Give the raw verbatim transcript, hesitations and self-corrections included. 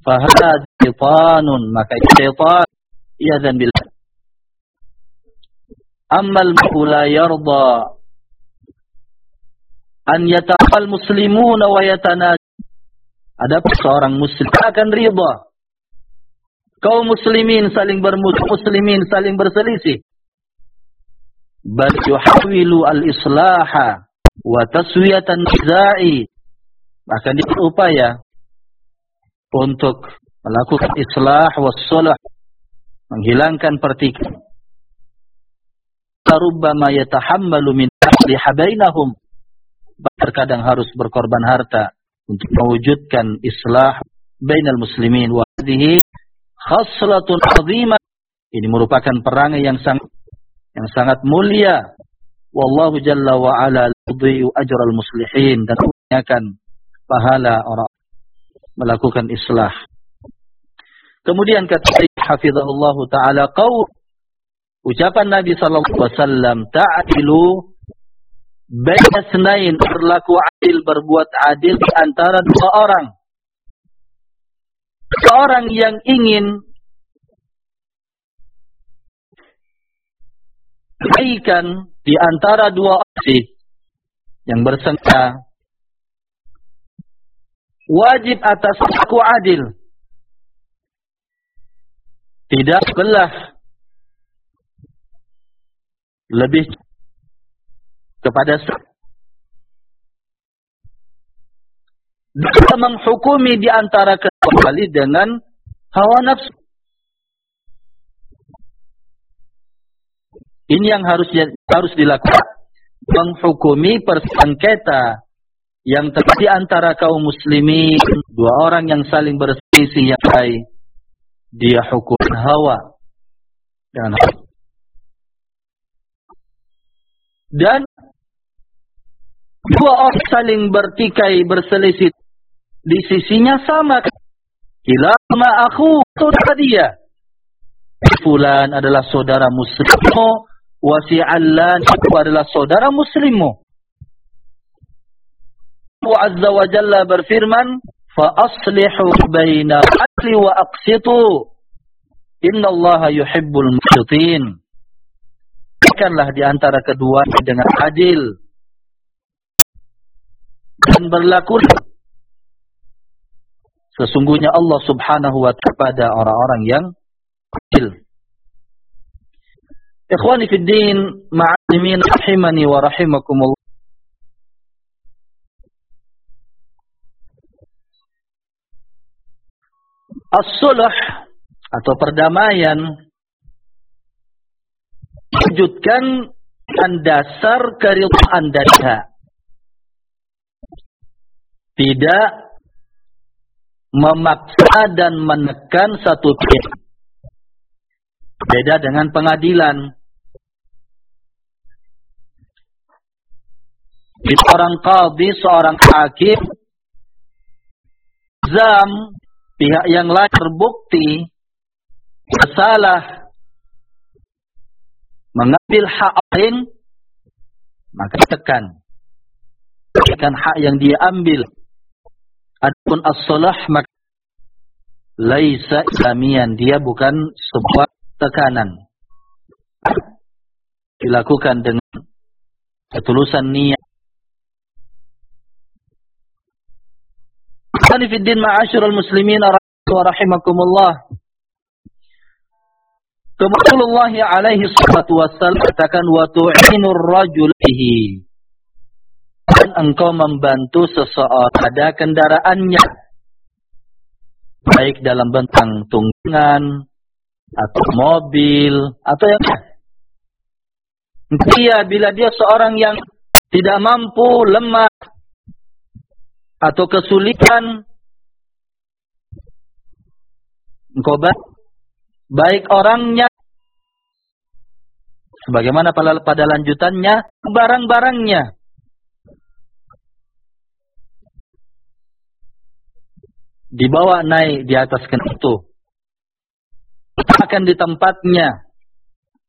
fahadha syaitanun, maka syaitan iadzan billah. Ammal la yarda an yata'al muslimuna wa yatanaj. Ada seorang muslim akan ridha kaum muslimin saling bermusuh, muslimin saling berselisih. Bal yuhawilu al-islaha wa taswiyatan nizai. Akan dia berupaya untuk melakukan islah was sulh, menghilangkan pertikaian. Tarubbama yatahammalu min asliha bainahum. Terkadang harus berkorban harta untuk mewujudkan islah bainal muslimin. Wa hadhihi khaslatun 'azimah. Ini merupakan perangai yang sangat yang sangat mulia. Wallahu jalla wa ala yudhi'u ajral muslihin, dan akan pahala orang melakukan islah. Kemudian kata hafizahullah taala, qaul, ucapan Nabi sallallahu alaihi wasallam, ta'dilu baina tsnain, berlaku adil, berbuat adil di antara dua orang. Seorang yang ingin kebaikan di antara dua orang yang bersengketa, wajib atas aku adil, tidak belah lebih kepada dia menghukumi di antara kedua kali dengan hawa nafsu. Ini yang harus harus dilakukan, menghukumi persengketa yang terjadi antara kaum muslimin, dua orang yang saling berselisih, yang baik dia hukum hawa dan hawa. Dan dua orang saling bertikai, berselisih, di sisinya sama. Kilahuma akhu, saudara dia. Fulan adalah saudara muslimmu, wa si'allan itu adalah saudara muslimmu. Allah Azza wa Jalla berfirman, fa aslihu baina al-akli wa aqsitu, innallaha yuhibbul muqsitin. Berikanlah di antara keduanya dengan adil dan berlaku. Sesungguhnya Allah Subhanahu wa ta'ala pada orang-orang yang adil. Ikhwani fid din, ma'alimin rahimani wa rahimakumullah. As-sulh atau perdamaian wujudkan dan dasar keridhaan dariha. Tidak memaksa dan menekan satu pihak. Beda dengan pengadilan. Seorang qadhi, seorang hakim, zam pihak yang lain terbukti bersalah, mengambil hak lain, maka tekan tekan hak yang dia ambil. Adapun as-sulh maka laisa islamian, dia bukan sebuah tekanan, dilakukan dengan ketulusan niat. Khani fid din ma'asyiral muslimin wa rahimakumullah. Rasulullah alaihi salatu wassalam katakan, wa tu'inur rajul bihi, dan engkau membantu seseorang pada kendaraannya, baik dalam bentuk tunggangan atau mobil atau yang lain. Dia bila dia seorang yang tidak mampu, lemah atau kesulitan, engkau baik orangnya, sebagaimana pada lanjutannya, barang-barangnya. Dibawa naik di atas kendaraan itu, akan di tempatnya,